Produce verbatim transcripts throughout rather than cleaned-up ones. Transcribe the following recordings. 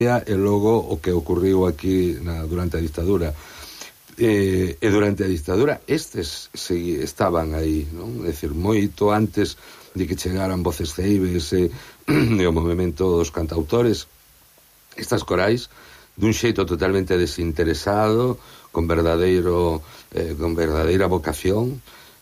e logo o que ocurriu aquí na, durante a dictadura. E, e durante a dictadura estes se, estaban aí, non? É dicir, moito antes de que chegaran Voces Ceibes e, e o movimento dos cantautores, estas corais dun xeito totalmente desinteresado, con verdadeiro eh, con verdadeira vocación,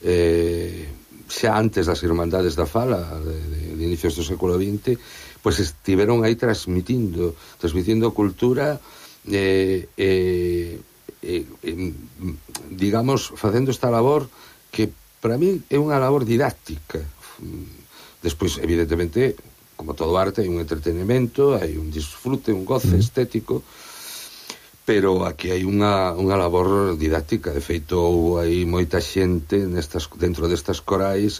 eh, xa antes das Irmandades da Fala de, de, de inicios do século vinte, pois estiveron aí transmitindo transmitindo cultura eh, eh, eh, eh, digamos, facendo esta labor que para mí é unha labor didáctica. Despois, evidentemente, como todo arte, hai un entretenimento, hai un disfrute, un goce mm. estético, pero aquí hai unha, unha labor didáctica. De feito, houve aí moita xente nestas, dentro destas corais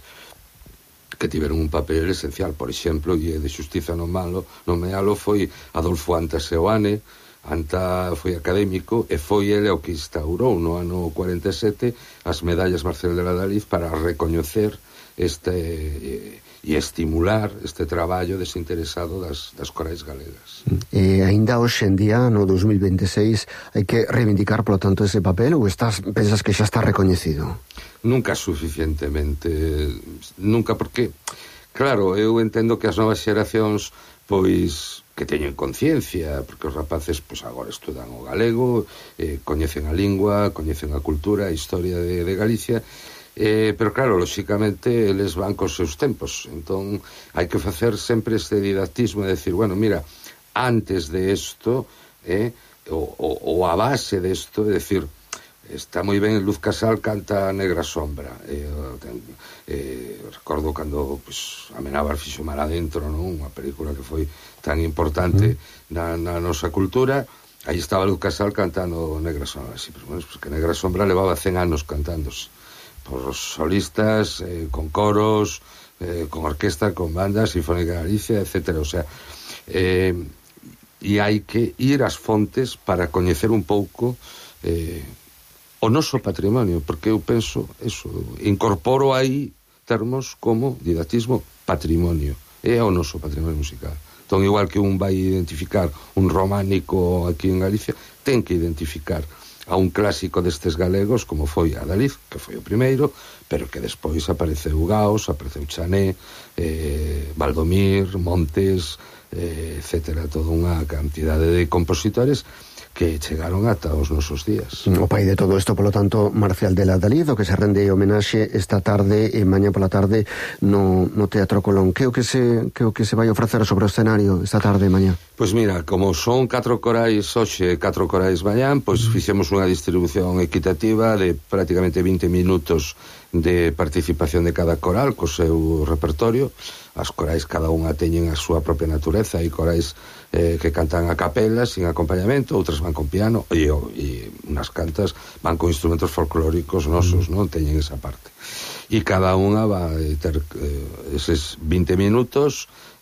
que tiveron un papel esencial. Por exemplo, e de xustiza non malo, nomealo foi Adolfo Anta Seoane. Anta foi académico e foi ele o que instaurou no ano cuarenta e sete as medallas Marcel de la Daliz para recoñecer este e, e estimular este traballo desinteresado das, das corais galegas. E ainda hoxe en día, no dos mil veintiséis, hai que reivindicar, polo tanto, ese papel, ou estás, pensas que xa está recoñecido? Nunca suficientemente, nunca, porque claro, eu entendo que as novas xeracións pois que teñen conciencia, porque os rapaces pois agora estudan o galego, eh, coñecen a lingua, coñecen a cultura, a historia de, de Galicia, eh, pero claro, lóxicamente eles van cos seus tempos, entón hai que facer sempre este didactismo de decir, bueno, mira, antes de esto, eh, o, o, o a base de esto, é decir, está moi ben, Luz Casal canta Negra Sombra, eh, eh, recordo cando pues, Amenábar fixo Mar Adentro, non? Unha película que foi tan importante mm. na, na nosa cultura, aí estaba Luz Casal cantando Negra Sombra. Sí, pero bueno, pues que Negra Sombra levaba cen anos cantándose por solistas, eh, con coros, eh, con orquesta, con bandas, Sinfónica de Galicia, etcétera. O sea, eh, e hai que ir ás fontes para coñecer un pouco eh, o noso patrimonio, porque eu penso eso, incorporo aí termos como didactismo patrimonio, é o noso patrimonio musical. Entón, igual que un vai identificar un románico aquí en Galicia, ten que identificar a un clásico destes galegos como foi Adaliz, que foi o primeiro, pero que despois apareceu Gaos, apareceu Chané, eh, Valdomir, Montes, eh, etcétera, toda unha cantidade de compositores que chegaron ata os nosos días. O pai de todo isto, polo tanto, Marcial de la Daliz, o que se rende homenaxe esta tarde e mañá pola tarde no, no Teatro Colón. Que o que se que o que se vai ofrecer sobre o escenario esta tarde e mañá? Pois mira, como son catro corais hoxe e catro corais mañán, pois mm. fixemos unha distribución equitativa de prácticamente vinte minutos de participación de cada coral co seu repertorio. As corais cada unha teñen a súa propia natureza, hai corais eh, que cantan a capela sin acompañamento, outras van con piano e, e unas cantas van con instrumentos folclóricos nosos, non teñen esa parte, e cada unha va a ter eh, eses vinte minutos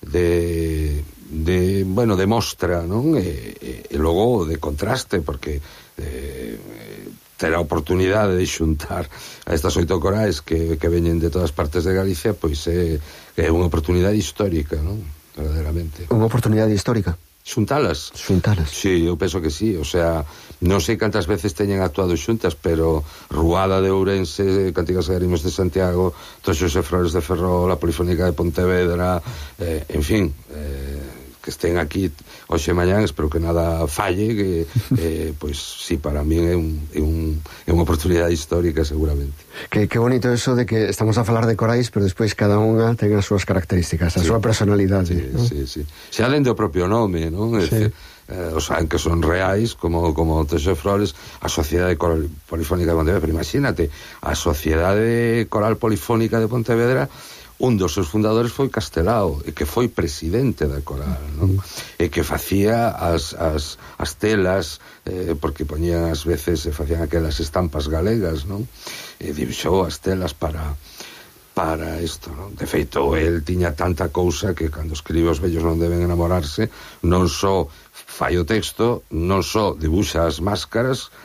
de, de bueno, de mostra, non? E, e, e logo de contraste, porque eh, ter a oportunidade de xuntar a estas oito corais que, que veñen de todas partes de Galicia, pois é, é unha oportunidade histórica, non? Verdaderamente. Unha oportunidade histórica? Xuntalas. Xuntalas. Sí, eu penso que sí, o sea, non sei cantas veces teñen actuado xuntas, pero Ruada de Ourense, Cantigas e Arimos de Santiago, Toxos e Flores de Ferrol, a Polifónica de Pontevedra, eh, en fin, eh, que estén aquí hoxe mañán, espero que nada falle, que eh, pois sí, para mí é, un, é, un, é unha oportunidade histórica seguramente. Que, que bonito eso de que estamos a falar de corais, pero despois cada unha ten as súas características, a sí. súa personalidade. Sí, ¿no? sí, sí. Xa alén do propio nome, non? Sí. Decir, eh, os saben que son reais, como, como Toxos e Flores, a Sociedade Coral Polifónica de Pontevedra, pero imagínate, a Sociedade Coral Polifónica de Pontevedra, un dos seus fundadores foi Castelao, e que foi presidente da coral, non? E que facía as, as, as telas, eh, porque poñían ás veces, e facían aquelas estampas galegas, non? E dibixou as telas para para isto, non? De feito, el tiña tanta cousa que cando escribe Os vellos non deben enamorarse, non só fai o texto, non só dibuxa as máscaras,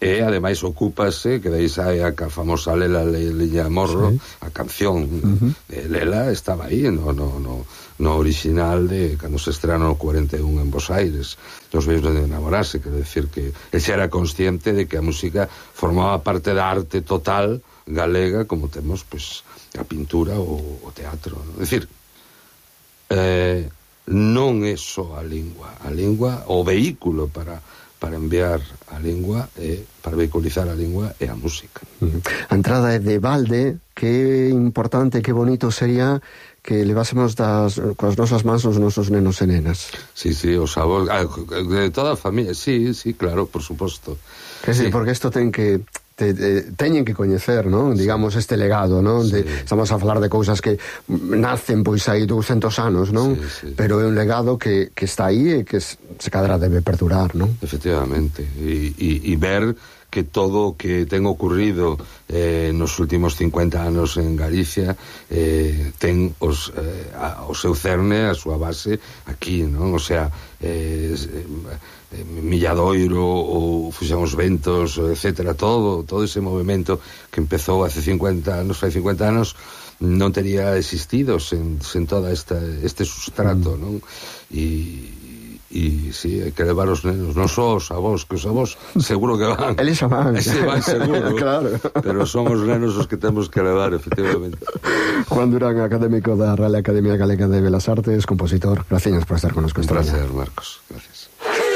e ademais ocúpase, que dai sae a famosa Lela Liña Morro, sí. A canción uh-huh. de Lela estaba aí no, no, no, no original de cando se estrenou no cuarenta e un en Bos Aires, Los Beijos de Enamorarse, quer decir que el xa era consciente de que a música formaba parte da arte total galega, como temos pues, a pintura ou o teatro, ¿no? É dicir, eh, non é só a lingua, a lingua, o vehículo para para enviar a lingua e para vehiculizar a lingua e a música. Uh-huh. A entrada é de balde, que importante, que bonito sería que levásemos das, coas nosas mans os nosos nenos e nenas. Sí, sí, os avós, ah, de toda a familia, sí, sí, claro, por suposto. Que sí, sí, porque isto ten que te, te, teñen que coñecer, ¿no? Digamos, este legado, ¿no? Sí. De, estamos a falar de cousas que nacen pois aí douscentos anos, ¿no? Sí, sí. Pero é un legado que, que está aí e que se cadra debe perdurar, ¿no? Efectivamente, e, e, e ver que todo o que ten ocurrido eh, nos últimos cincuenta anos en Galicia eh, ten os, eh, a, o seu cerne, a súa base aquí, non? O sea, eh, eh, Milladoiro ou Fuxan os Ventos, etcétera, todo, todo ese movimento que empezou hace cincuenta anos, fai cincuenta anos, non tería existido sen, sen toda esta, este sustrato, non? E e si, sí, hai que levar os nenos, non só os avós, que os avós seguro que van. Eles xa van. Se van seguro. Claro. Pero son os nenos os que temos que levar, efectivamente. Juan Durán, académico da Real Academia Galega de Belas Artes, compositor. Gracias por estar con nosotros. Un placer, Marcos. Gracias.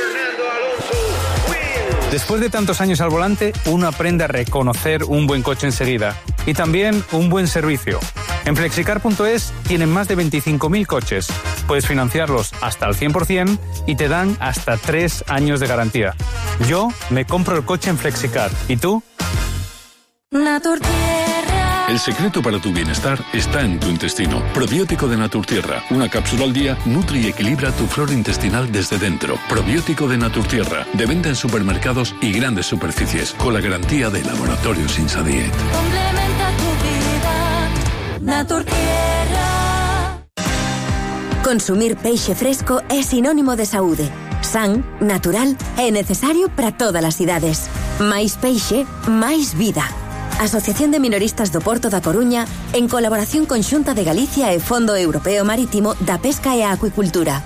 Después de tantos años al volante, uno aprende a reconocer un buen coche enseguida y también un buen servicio. En flexicar punto es tienen más de veinticinco mil coches. Puedes financiarlos hasta al cien por ciento y te dan hasta tres años de garantía. Yo me compro el coche en Flexicar. ¿Y tú? Naturtierra. El secreto para tu bienestar está en tu intestino. Probiótico de Naturtierra. Una cápsula al día nutre y equilibra tu flora intestinal desde dentro. Probiótico de Naturtierra. De venta en supermercados y grandes superficies. Con la garantía de Laboratorios Insadiet. Complementa tu vida. Naturtierra. Consumir peixe fresco é sinónimo de saúde. San, natural e necesario para todas as idades. Máis peixe, máis vida. Asociación de Minoristas do Porto da Coruña, en colaboración con Xunta de Galicia e Fondo Europeo Marítimo da Pesca e a Acuicultura.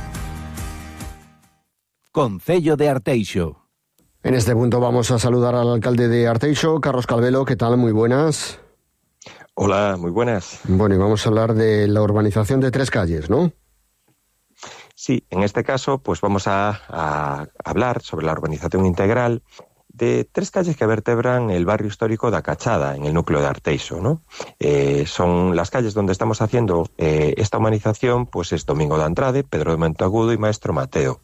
Concello de Arteixo. En este punto vamos a saludar al alcalde de Arteixo, Carlos Calvelo. ¿Qué tal? Muy buenas. Hola, muy buenas. Bueno, y vamos a hablar de la urbanización de tres calles, ¿no? Sí, en este caso, pues vamos a, a hablar sobre la urbanización integral de tres calles que vertebran el barrio histórico da Cachada, en el núcleo de Arteixo, ¿no? Eh, son las calles donde estamos haciendo eh, esta urbanización, pues es Domingo de Andrade, Pedro de Monteagudo y Maestro Mateo.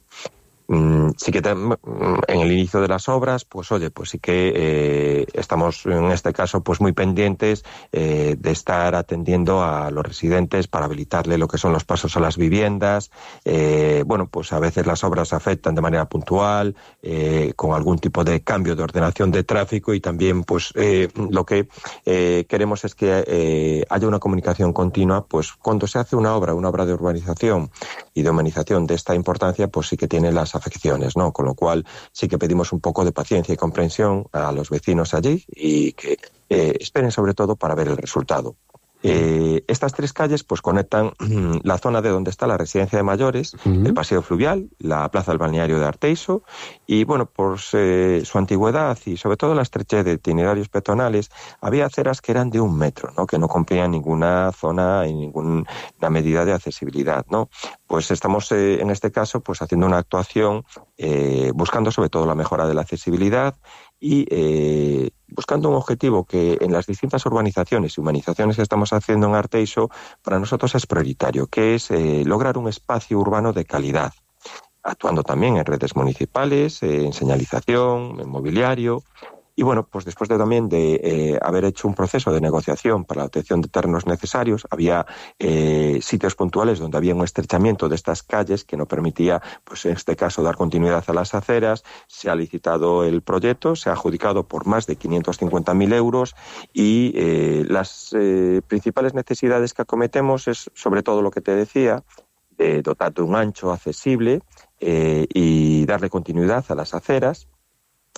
Mm, sí que te, en el inicio de las obras, pues oye, pues sí que eh, estamos en este caso pues muy pendientes eh, de estar atendiendo a los residentes para habilitarle lo que son los pasos a las viviendas. Eh, bueno, pues a veces las obras afectan de manera puntual, eh, con algún tipo de cambio de ordenación de tráfico, y también pues eh, lo que eh, queremos es que eh, haya una comunicación continua, pues cuando se hace una obra, una obra de urbanización y de humanización de esta importancia, pues sí que tiene las afecciones, ¿no? Con lo cual sí que pedimos un poco de paciencia y comprensión a los vecinos allí y que eh, esperen sobre todo para ver el resultado. Eh, estas tres calles pues conectan la zona de donde está la residencia de mayores, uh-huh. el paseo fluvial, la plaza del balneario de Arteixo, y bueno, por eh, su antigüedad y sobre todo la estrechez de itinerarios peatonales, había aceras que eran de un metro, ¿no? Que no cumplían ninguna zona y ninguna medida de accesibilidad, ¿no? Pues estamos eh, en este caso pues haciendo una actuación eh, buscando sobre todo la mejora de la accesibilidad y eh, buscando un objetivo que en las distintas urbanizaciones y humanizaciones que estamos haciendo en Arteixo para nosotros es prioritario, que es eh, lograr un espacio urbano de calidad, actuando también en redes municipales, eh, en señalización, en mobiliario. Y bueno, pues después de también de eh, haber hecho un proceso de negociación para la obtención de terrenos necesarios, había eh, sitios puntuales donde había un estrechamiento de estas calles que no permitía, pues en este caso, dar continuidad a las aceras. Se ha licitado el proyecto, se ha adjudicado por más de quinientos cincuenta mil euros y eh, las eh, principales necesidades que acometemos es sobre todo lo que te decía, de dotar de un ancho accesible eh, y darle continuidad a las aceras.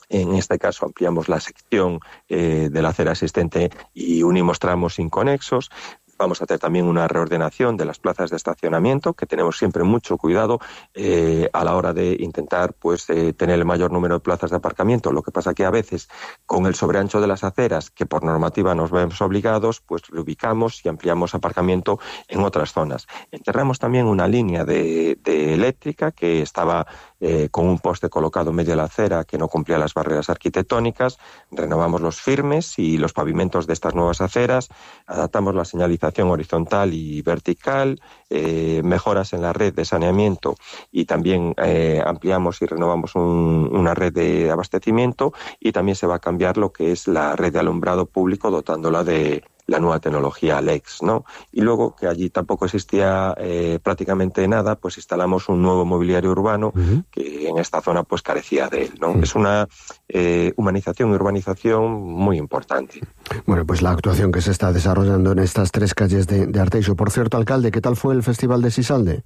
En este caso ampliamos la sección eh, de la acera existente y unimos tramos inconexos. Vamos a hacer también una reordenación de las plazas de estacionamiento, que tenemos siempre mucho cuidado eh, a la hora de intentar pues eh, tener el mayor número de plazas de aparcamiento. Lo que pasa que a veces, con el sobreancho de las aceras, que por normativa nos vemos obligados, pues reubicamos y ampliamos aparcamiento en otras zonas. Enterramos también una línea de, de eléctrica que estaba eh, con un poste colocado en medio de la acera que no cumplía las barreras arquitectónicas. Renovamos los firmes y los pavimentos de estas nuevas aceras, adaptamos la señalización horizontal y vertical, eh, mejoras en la red de saneamiento y también eh, ampliamos y renovamos un, una red de abastecimiento, y también se va a cambiar lo que es la red de alumbrado público, dotándola de la nueva tecnología L E X, ¿no? Y luego, que allí tampoco existía eh, prácticamente nada, pues instalamos un nuevo mobiliario urbano uh-huh. que en esta zona pues carecía de él, ¿no? Uh-huh. Es una eh, humanización y urbanización muy importante. Bueno, pues la actuación que se está desarrollando en estas tres calles de, de Arteixo. Por cierto, alcalde, ¿qué tal fue el Festival de Sisalde?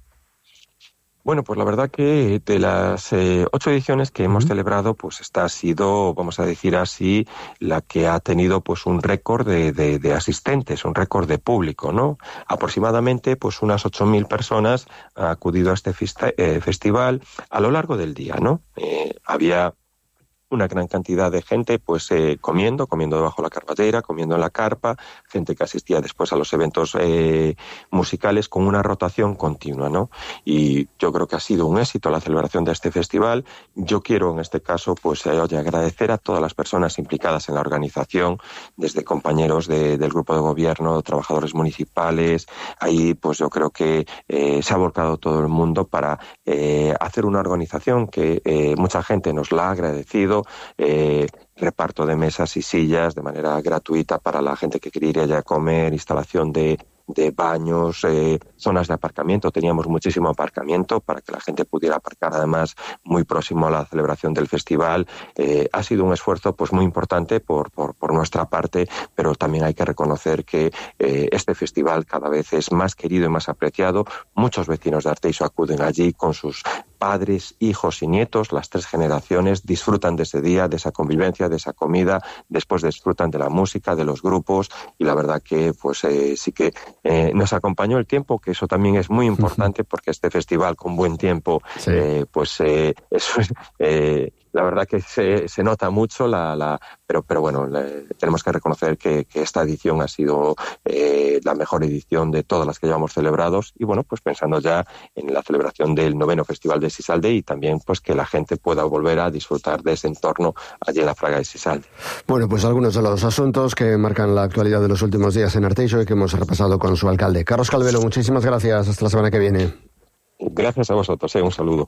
Bueno, pues la verdad que de las eh, ocho ediciones que hemos uh-huh. celebrado, pues esta ha sido, vamos a decir así, la que ha tenido pues un récord de, de, de asistentes, un récord de público, ¿no? Aproximadamente pues unas ocho mil personas han acudido a este festa, eh, festival a lo largo del día, ¿no? Eh, había una gran cantidad de gente pues eh, comiendo, comiendo debajo de la carpatera, comiendo en la carpa, gente que asistía después a los eventos eh, musicales con una rotación continua, ¿no? Y yo creo que ha sido un éxito la celebración de este festival. Yo quiero en este caso pues eh, oye, agradecer a todas las personas implicadas en la organización, desde compañeros de, del grupo de gobierno, trabajadores municipales. Ahí pues yo creo que eh, se ha volcado todo el mundo para eh, hacer una organización que eh, mucha gente nos la ha agradecido. Eh, reparto de mesas y sillas de manera gratuita para la gente que quería ir allá a comer, instalación de, de baños, eh, zonas de aparcamiento. Teníamos muchísimo aparcamiento para que la gente pudiera aparcar, además muy próximo a la celebración del festival. Eh, ha sido un esfuerzo pues muy importante por, por, por nuestra parte, pero también hay que reconocer que eh, este festival cada vez es más querido y más apreciado. Muchos vecinos de Arteixo acuden allí con sus padres, hijos y nietos, las tres generaciones disfrutan de ese día, de esa convivencia, de esa comida, después disfrutan de la música, de los grupos, y la verdad que pues eh, sí que eh, nos acompañó el tiempo, que eso también es muy importante, porque este festival con buen tiempo, sí. eh, pues eh, eso es... Eh, la verdad que se, se nota mucho, la, la, pero, pero bueno, le, tenemos que reconocer que, que esta edición ha sido eh, la mejor edición de todas las que llevamos celebrados, y bueno, pues pensando ya en la celebración del noveno Festival de Sisalde, y también pues que la gente pueda volver a disfrutar de ese entorno allí en la Fraga de Sisalde. Bueno, pues algunos de los asuntos que marcan la actualidad de los últimos días en Arteixo y que hemos repasado con su alcalde. Carlos Calvelo, muchísimas gracias, hasta la semana que viene. Gracias a vosotros, eh, un saludo.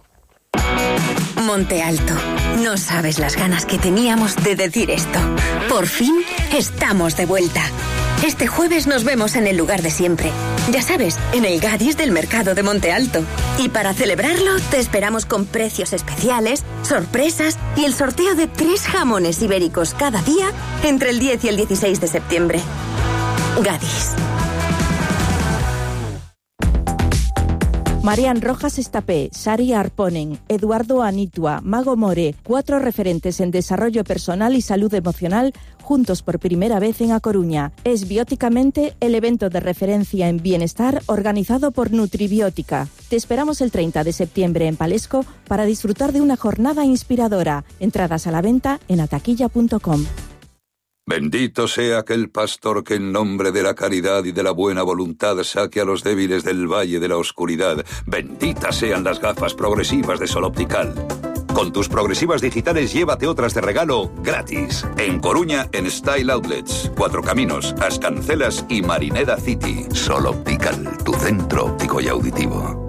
Monte Alto. No sabes las ganas que teníamos de decir esto. Por fin estamos de vuelta. Este jueves nos vemos en el lugar de siempre. Ya sabes, en el Gadis del Mercado de Monte Alto. Y para celebrarlo, te esperamos con precios especiales, sorpresas y el sorteo de tres jamones ibéricos cada día entre el diez y el dieciséis de septiembre. Gadis. Marian Rojas Estapé, Sari Arponen, Eduardo Anitua, Mago More, cuatro referentes en desarrollo personal y salud emocional, juntos por primera vez en A Coruña. Es Bióticamente el evento de referencia en bienestar organizado por Nutribiótica. Te esperamos el treinta de septiembre en Palesco para disfrutar de una jornada inspiradora. Entradas a la venta en ataquilla punto com. Bendito sea aquel pastor que en nombre de la caridad y de la buena voluntad saque a los débiles del valle de la oscuridad. Benditas sean las gafas progresivas de Sol Optical. Con tus progresivas digitales llévate otras de regalo gratis. En Coruña, en Style Outlets, Cuatro Caminos, Ascancelas y Marineda City. Sol Optical, tu centro óptico y auditivo.